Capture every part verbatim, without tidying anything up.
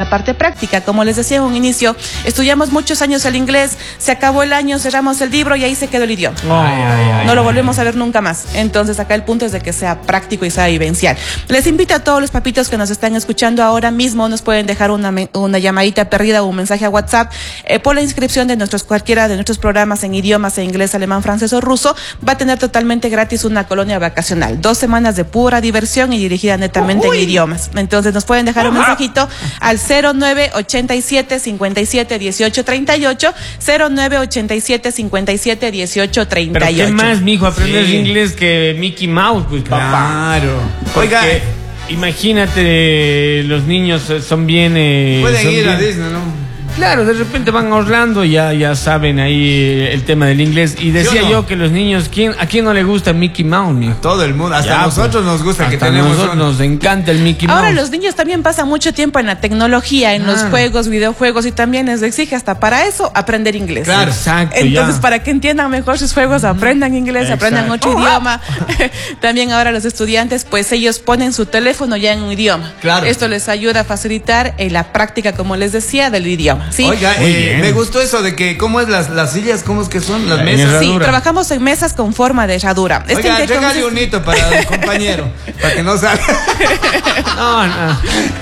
la parte práctica. Como les decía en un inicio, estudiamos muchos años el inglés, se acabó el año, cerramos el libro y ahí se quedó el idioma. Ay, ay, ay, no lo volvemos a ver nunca más. Entonces acá el punto es de que sea práctico y sea vivencial. Les invito a todos los papitos que nos están escuchando ahora mismo, nos pueden dejar una, una llamadita perdida o un mensaje a WhatsApp eh, por la inscripción de nuestros cualquiera de nuestros programas en idiomas, en inglés, alemán, francés o ruso. Va a tener totalmente gratis una colonia vacacional, dos semanas de pura diversión y dirigida netamente Uy. en idiomas. Entonces nos pueden dejar un mensajito al cero nueve ochenta y siete cincuenta y siete dieciocho treinta y ocho, cero nueve ochenta y siete cincuenta y siete dieciocho treinta y ocho. Pero qué más, mijo, aprender sí. inglés que Mickey Mouse, pues papá. Claro. Oiga, imagínate, los niños son bien eh, pueden son ir bien... a Disney, ¿no? Claro, de repente van a Orlando y ya, ya saben ahí el tema del inglés. Y decía no? yo que los niños, ¿quién, ¿a quién no le gusta Mickey Mouse? Mijo? A todo el mundo, hasta ya, nosotros pues, nos gusta que tenemos. Nosotros un... nos encanta el Mickey Mouse. Ahora los niños también pasan mucho tiempo en la tecnología, en ah. los juegos, videojuegos, y también les exige hasta para eso aprender inglés. Claro, exacto. Entonces, ya. para que entiendan mejor sus juegos, aprendan inglés, exacto. aprendan otro oh, idioma. También ahora los estudiantes, pues ellos ponen su teléfono ya en un idioma. Claro. Esto les ayuda a facilitar eh, la práctica, como les decía, del idioma. ¿Sí? Oiga, eh, me gustó eso de que, ¿cómo es las, las sillas? ¿Cómo es que son las mesas? Sí, trabajamos en mesas con forma de herradura. Este Oiga, regale un hito para el compañero, para que no salga. No, no.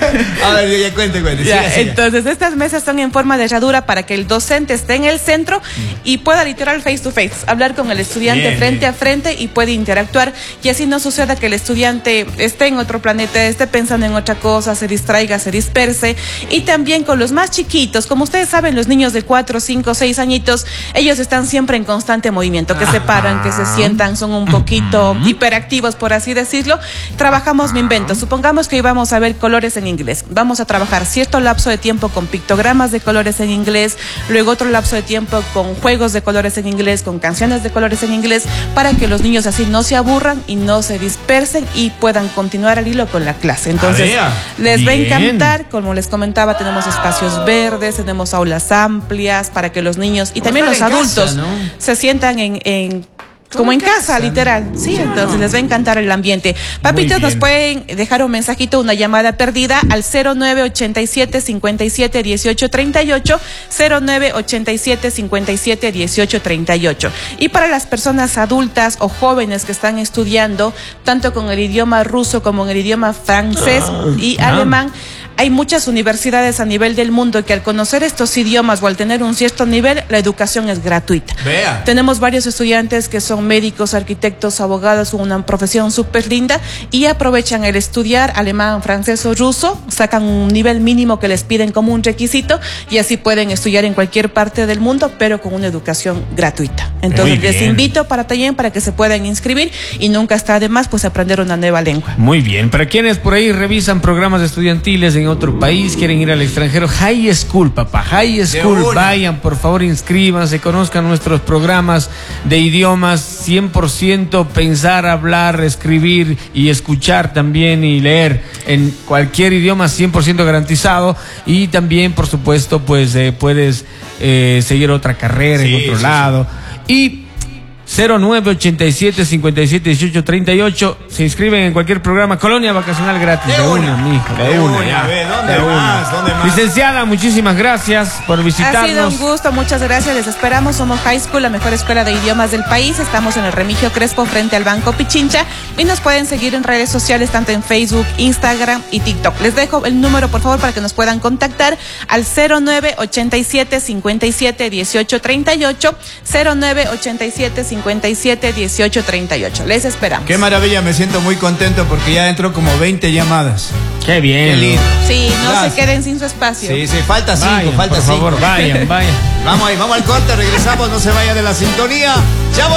A ver, ya cuente, cuente. Ya, siga, siga. Entonces, estas mesas son en forma de herradura para que el docente esté en el centro mm. y pueda literal face to face, hablar con el estudiante bien, frente bien. a frente y puede interactuar, y así no suceda que el estudiante esté en otro planeta, esté pensando en otra cosa, se distraiga, se disperse. Y también con los más chiquitos, como ustedes saben, los niños de cuatro, cinco, seis añitos, ellos están siempre en constante movimiento, que Ajá. se paran, que se sientan, son un poquito uh-huh. hiperactivos, por así decirlo. Trabajamos, me invento, supongamos que íbamos a ver colores en inglés. Vamos a trabajar cierto lapso de tiempo con pictogramas de colores en inglés, luego otro lapso de tiempo con juegos de colores en inglés, con canciones de colores en inglés, para que los niños así no se aburran y no se dispersen y puedan continuar al hilo con la clase. Entonces, les Bien. va a encantar. Como les comentaba, tenemos espacios verdes, tenemos aulas amplias para que los niños y también los adultos casa, ¿no? se sientan en, en como en casa, casa, literal. Sí, claro. Entonces les va a encantar el ambiente. Papitos, nos pueden dejar un mensajito, una llamada perdida al cero nueve ochenta y siete cincuenta y siete dieciocho treinta y ocho, cero nueve ochenta y siete cincuenta y siete dieciocho treinta y ocho. Y para las personas adultas o jóvenes que están estudiando, tanto con el idioma ruso como en el idioma francés y ah. alemán, hay muchas universidades a nivel del mundo que al conocer estos idiomas o al tener un cierto nivel, la educación es gratuita. Vea. Tenemos varios estudiantes que son médicos, arquitectos, abogados, una profesión súper linda, y aprovechan el estudiar alemán, francés o ruso, sacan un nivel mínimo que les piden como un requisito y así pueden estudiar en cualquier parte del mundo, pero con una educación gratuita. Entonces les invito para también para que se puedan inscribir, y nunca está de más pues aprender una nueva lengua. Muy bien, para quienes por ahí revisan programas estudiantiles en otro país, quieren ir al extranjero, High School, papá, High School, vayan, por favor, inscríbanse, conozcan nuestros programas de idiomas, cien por ciento pensar, hablar, escribir y escuchar también y leer en cualquier idioma, cien por ciento garantizado. Y también, por supuesto, pues eh, puedes eh, seguir otra carrera sí, en otro sí, lado. Sí. Y cero nueve ochenta y siete cincuenta y siete dieciocho treinta y ocho, se inscriben en cualquier programa, colonia vacacional gratis. De, de una, una mijo, de, de una, una ya. Ve, ¿dónde de más? Una. ¿Dónde más? Licenciada, muchísimas gracias por visitarnos. Ha sido un gusto, muchas gracias, les esperamos. Somos High School, la mejor escuela de idiomas del país. Estamos en el Remigio Crespo, frente al Banco Pichincha, y nos pueden seguir en redes sociales, tanto en Facebook, Instagram y TikTok. Les dejo el número, por favor, para que nos puedan contactar al cero nueve ochenta y siete cincuenta y siete dieciocho treinta y ocho, cero nueve ochenta y siete cincuenta y siete dieciocho treinta y ocho. Les esperamos. Qué maravilla, me siento muy contento porque ya entró como veinte llamadas. Qué bien. Qué lindo. Sí, no Gracias. se queden sin su espacio. Sí, sí, falta cinco, vayan, falta por cinco. Por favor, vayan, vayan. Vamos ahí, vamos al corte, regresamos, no se vaya de la sintonía. Ya